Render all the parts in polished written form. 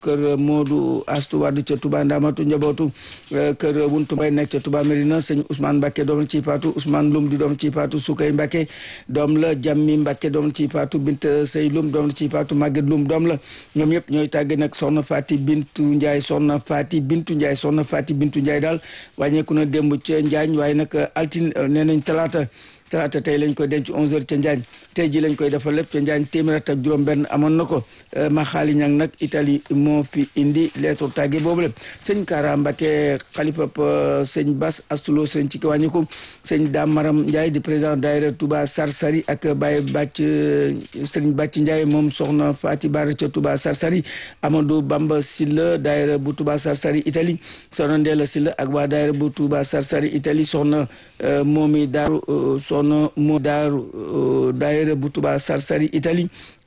kër Modou Astou Wade ca Touba Ndamatu njabootu kër Wuntu Mbay nekk ca Touba Mérina sëñ Ousmane Mbacke doom la ci faatu Ousmane Loum di doom ci faatu Soukay Mbacke doom la Jammi Mbacke doom la ci faatu Bint Sey Loum doom la ci faatu Maguette Loum doom la ñoom ñëpp ñooy tàgge nag soxna Fati Bintu Ndiaye soxna Fati Bintu Ndiaye soxna Fati Bintu Ndiaye daal wàññeeku na démb ca Njaañ waaye nag altine nee nañ talaata tey lañ koy denc 11h ca Njaañ tey ji lañ koy defal lépp ca Njaañ téeméer ak juróom-benn amoon na ko ma xaali ñang nag Italie moo fi indi lettre tàgge boobu lépp sëñ Kara Mbacke xalifa sëñ Bass Astulo sëñ ci wàññiku sëñ Dame Maram Ndiaye di président daayira Touba Sarsari ak Baye Bàcc sëñ Bàcc Ndiaye moom soxna Fati Bara ca Touba Sarsari Amadou Bamba Silla daayira bu Touba Sarsari Italie soxna Ndella Silla ak waa daayira bu Touba Sarsari Italie soxna Momi Daaru soxna moo daaru daayira bu Touba Sarsari Italie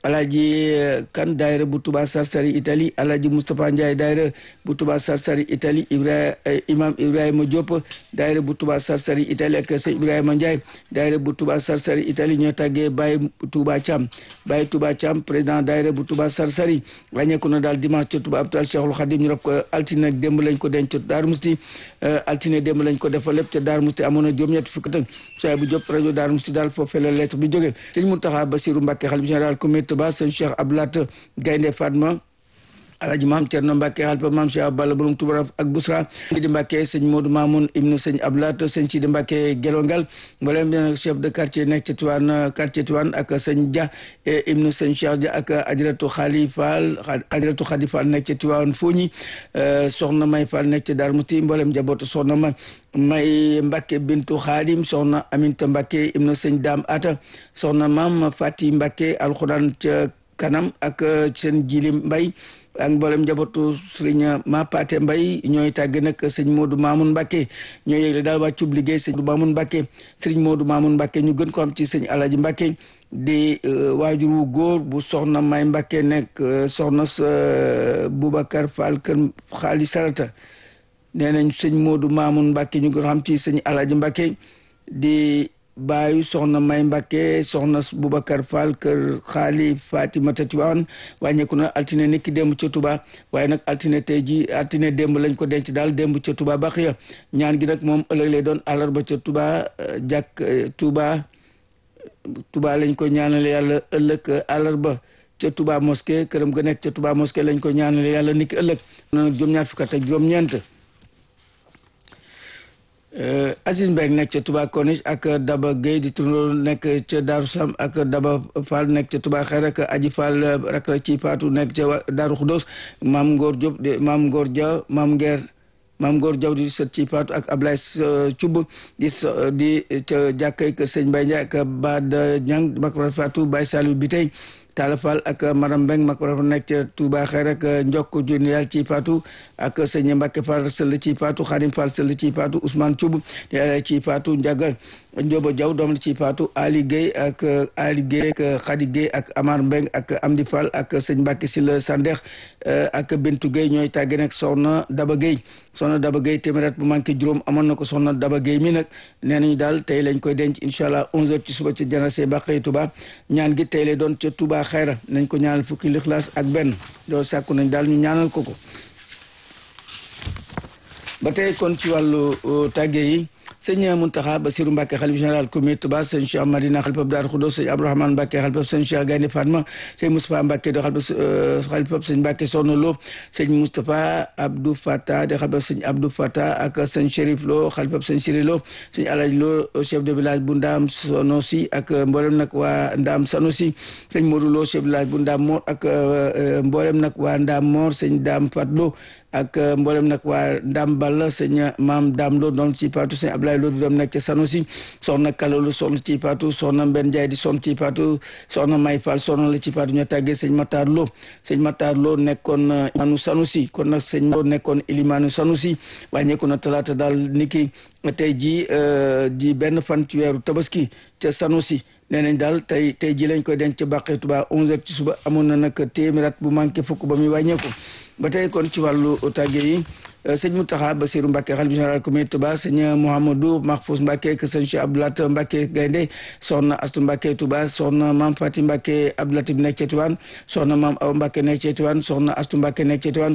Alaji Kan daayira bu Touba Sarsari Italie Alaji Moustapha Ndiaye daayira bu Touba Sarsari Italie Imam Ibrahima Diop daayira bu Touba Sarsari Italie ak sëñ Ibrahima Ndiaye daayira bu Touba Sarsari Italie ñoo tàggee Baye Touba Thiam Baye Touba Thiam président daayira bu Touba Sarsari wàññeeku na daal dimanche ca Touba hôpital Cheikhul Khadim ñu rob ko altine démb lañ ko denc Daaru Musti altine démb lañ ko defal lépp ca Daaru Musti amoon na juróom-ñett fukk ak saa bu Diop rajo Daaru Musti daal foofee la lettre bi jógee sëñ Mountakha Bassirou Mbacké xalifa général comité ba sëñ Cheikh Abdoulaye Gaynde Fatma Alhaji Maam Cerno Mbacke xalifa Maam Cheikh Balla borom Touba ak Bousra Sidi Mbacke sëñ Modou Mamoun ibnu sëñ Abdoulaye sëñ Sidi Mbacke Gelongal mboolem chef de quartier nekk ci Tivaouane quartier Tivaouane ak sëñ Dia ibnu sëñ Cheikh Dia ak Ajaratu Khali Fall Ajaratu Khadi Fall nekk ci Tivaouane Fogni soxna May Fall nekk ci Darou Mouhty mboolem njabootu soxna May Mbacke bintu Khadim soxna Aminta Mbacke ibnu sëñ Dame Ata soxna Maam Fati Mbacke alxuraan ca kanam ak seen Jili Mbay ak mboolem njabootu sëriñ Mapate Mbay ñooy tàgg nag sëñ Modou Mamoun Mbacke ñooy yëgle daal wàccub liggéey sëñ Modou Mamoun Mbacke sëriñ Modou Mamoun Mbacke ñu gën ko am ci sëñ Alaji Mbacke di waajur wu góor bu soxna May Mbacke nekk soxna Boubacar Fall kër xaali sarata nee nañ sëñ Modou Mamoun Mbacke ñu gën ko am ci sëñ Alaji Mbacke di baayu soxna May Mbacke soxna Boubacar Fall kër xaali Fatimata Tiwaan wàññeeku na altine niki démb ca Touba waaye nag altine tey ji altine démb lañ ko denc daal démb ca Touba Baxiya ñaan gi nag moom ëllëg lay doon àllarba ca Touba jàkk Touba lañ ko ñaanale yàlla ëllëg àllarba ca Touba mosquée këram ga nekk ca Touba mosquée lañ ko ñaanale yàlla niki ëllëg na nag juróom-ñaar fukk ak juróom-ñeent Aziz Mbengue nekk ca Touba Corniche ak Daba Gueye di turandoo nekk ca Darou Sam ak Daba Fall nekk ca Touba Xeer ak Aji Fall rak la ci Faatu nekk ca Darou Khoudoss Maam Ngor Diop di Maam Ngor Dia Maam Ngor Diaw di sët ci Faatu ak Ablaye Thioub di ca jàkkay kër Sëñ Mbaye Ndiaye ak Bada Niang makra Faatu Baye Saliou bi tey Talla Fall ak Maram Mbeng makra nekk ca Touba Xeer ak Njokk Juni yàlla ci Faatu ak sëñ Mbacke Fall sëll ci Faatu Xadim Fall sëll ci Faatu Ousmane Thioub yàlla ci Faatu Ndiaga Njoba Diaw doom la ci Faatu Ali Gueye ak Khady Gueye ak Amar Mbeng ak Amdi Fall ak sëñ Mbacke Sylla Sandex ak Bintu Gueye ñooy tàgge nag soxna Daba Gueye téeméer at bu manqué juróom amoon na ko soxna Daba Gueye mi nag nee nañu daal tey lañ koy denc incha allah 11h ci suba ci janase Bakhye Touba ñaan gi tey lay doon ca Touba Xayra nañ ko ñaanal fukki lixlaas ak benn loolu sàkku nañ daal ñu ñaanal ko ba tey kon ci wàllu tàgge yi sëñ Mountakha Bassirou Mbacké xalifa général comité Touba sëñ Cheikh Madina xalifa Darou Khoudoss sëñ Abdourahmane Mbacké xalifa sëñ Cheikh Gaynde Fatma sëñ Moustapha Mbacké di xalifa sëñ Mbacké Soxna Lo sëñ Moustapha Abdou Fata di xalifa sëñ Abdou Fata ak sëñ Chérif Lo xalifa sëñ Chérif Lo sëñ Alaji Lo chef de village bu Ndaam Sanosi ak mboolem nag waa Ndaam Sanosi sëñ Modou Lo chef de village bu Ndaam Mor ak mboolem nag waa Ndaam Mor sëñ Ndaam Fatlo ak mboolem nag waa Ndam Balla sëñ Maam Dam Lo doon ci Faatu sëñ Ablaye Lo di doom nekk ca Sanosi soxna Kalalu sonn ci Faatu soxna Mbenn Ndiaye di sonn ci Faatu soxna May Fall sonn la ci Faatu ñoo tàggee sëñ Matar Lo nekkoon ilimaanu Sanosi kon nag sëñ Lo nekkoon ilimaanu Sanosi wàññeeku na talaata daal niki tey ji di benn fan ci weeru tabaski ca Sanosi nee nañ daal tey ji lañ koy denc ca Bakhye Touba 11h ci suba amoon na nag téeméer at bu manqué fukk ba muy wàññeeku ba tey kon ci wàllu tàgge yi sëñ Mountakha Bassirou Mbacké xalifa général communauté Touba sëñ Mouhamadou Mahfous Mbacké que sëñ Cheikh Abdoulat Mbacké Gaynde soxna Astou Mbacké Touba soxna Mame Faty Mbacké Abdoulat nekk ca Tivaouane soxna Mame Awa Mbacké nekk ca Tivaouane soxna Astou Mbacké nekk ca Tivaouane